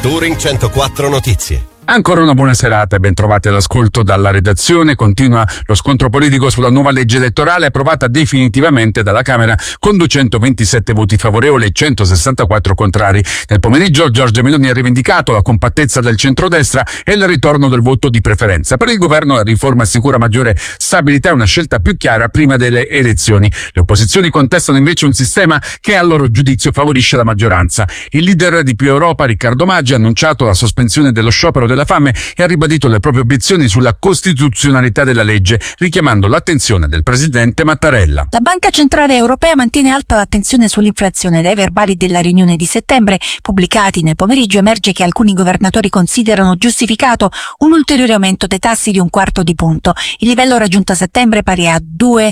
Touring 104 Notizie. Ancora una buona serata e ben trovati all'ascolto dalla redazione. Continua lo scontro politico sulla nuova legge elettorale approvata definitivamente dalla Camera con 227 voti favorevoli e 164 contrari. Nel pomeriggio Giorgia Meloni ha rivendicato la compattezza del centrodestra e il ritorno del voto di preferenza. Per il governo la riforma assicura maggiore stabilità e una scelta più chiara prima delle elezioni. Le opposizioni contestano invece un sistema che a loro giudizio favorisce la maggioranza. Il leader di Più Europa, Riccardo Maggi, ha annunciato la sospensione dello sciopero della fame e ha ribadito le proprie obiezioni sulla costituzionalità della legge, richiamando l'attenzione del presidente Mattarella. La Banca Centrale Europea mantiene alta l'attenzione sull'inflazione. Dai verbali della riunione di settembre, pubblicati nel pomeriggio, emerge che alcuni governatori considerano giustificato un ulteriore aumento dei tassi di 1/4 punto. Il livello raggiunto a settembre, pari a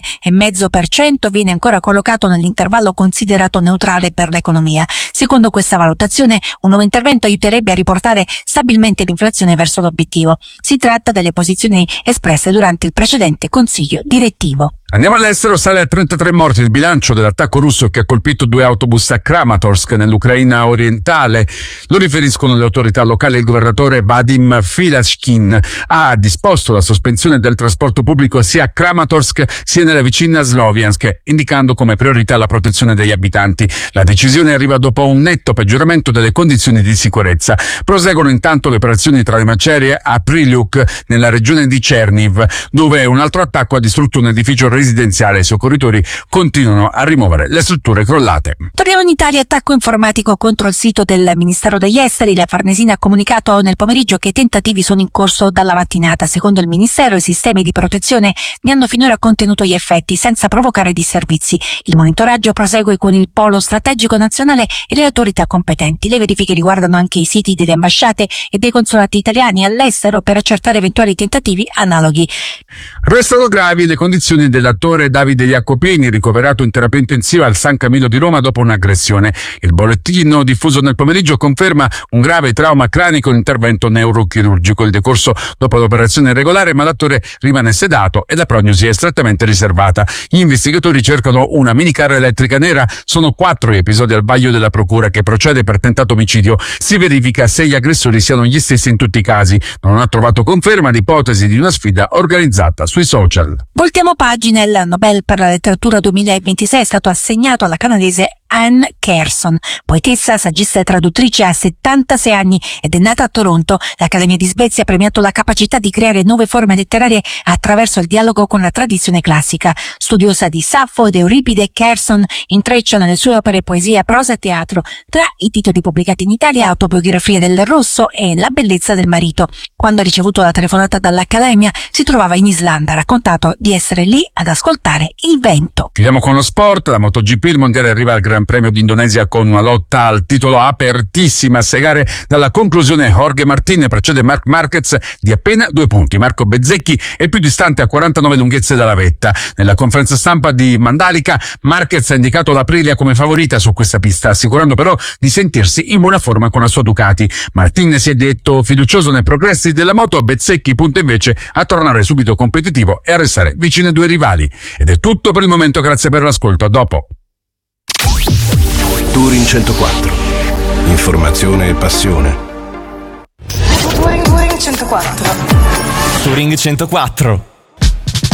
2,5%, viene ancora collocato nell'intervallo considerato neutrale per l'economia. Secondo questa valutazione, un nuovo intervento aiuterebbe a riportare stabilmente l'inflazione verso l'obiettivo. Si tratta delle posizioni espresse durante il precedente consiglio direttivo. Andiamo all'estero. Sale a 33 morti il bilancio dell'attacco russo che ha colpito 2 autobus a Kramatorsk nell'Ucraina orientale. Lo riferiscono le autorità locali. Il governatore Vadim Filashkin ha disposto la sospensione del trasporto pubblico sia a Kramatorsk sia nella vicina Sloviansk, indicando come priorità la protezione degli abitanti. La decisione arriva dopo un netto peggioramento delle condizioni di sicurezza. Proseguono intanto le operazioni tra le macerie a Prilyuk nella regione di Cherniv, dove un altro attacco ha distrutto un edificio residenziale. I soccorritori continuano a rimuovere le strutture crollate. Torniamo in Italia. Attacco informatico contro il sito del Ministero degli Esteri. La Farnesina ha comunicato nel pomeriggio che i tentativi sono in corso dalla mattinata. Secondo il Ministero, i sistemi di protezione ne hanno finora contenuto gli effetti senza provocare disservizi. Il monitoraggio prosegue con il Polo Strategico Nazionale e le autorità competenti. Le verifiche riguardano anche i siti delle ambasciate e dei consolati italiani all'estero per accertare eventuali tentativi analoghi. Restano gravi le condizioni dell'attore Davide Jacopini, ricoverato in terapia intensiva al San Camillo di Roma dopo un'aggressione. Il bollettino diffuso nel pomeriggio conferma un grave trauma cranico e intervento neurochirurgico. Il decorso dopo l'operazione è regolare, ma l'attore rimane sedato e la prognosi è strettamente riservata. Gli investigatori cercano una minicar elettrica nera. Sono 4 gli episodi al vaglio della procura, che procede per tentato omicidio. Si verifica se gli aggressori siano gli stessi in tutti i casi. Non ha trovato conferma l'ipotesi di una sfida organizzata sui social. Voltiamo pagina. Il Nobel per la letteratura 2026 è stato assegnato alla canadese Anne Carson, poetessa, saggista e traduttrice. Ha 76 anni ed è nata a Toronto. L'Accademia di Svezia ha premiato la capacità di creare nuove forme letterarie attraverso il dialogo con la tradizione classica. Studiosa di Saffo ed Euripide, Carson intreccia nelle sue opere poesia, prosa e teatro. Tra i titoli pubblicati in Italia, Autobiografia del Rosso e La bellezza del marito. Quando ha ricevuto la telefonata dall'Accademia, si trovava in Islanda. Ha raccontato di essere lì ad ascoltare il vento. Chiudiamo con lo sport. La MotoGP, il mondiale arriva al Gran Premio d'Indonesia con una lotta al titolo apertissima. A 6 gare dalla conclusione, Jorge Martin precede Marc Marquez di appena 2 punti. Marco Bezzecchi è il più distante a 49 lunghezze dalla vetta. Nella conferenza stampa di Mandalika, Marquez ha indicato l'Aprilia come favorita su questa pista, assicurando però di sentirsi in buona forma con la sua Ducati. Martin si è detto fiducioso nei progressi della moto. Bezzecchi punta invece a tornare subito competitivo e a restare vicino ai 2 rivali. Ed è tutto per il momento, grazie per l'ascolto, a dopo. Touring 104. Informazione e passione. Touring 104. Touring 104.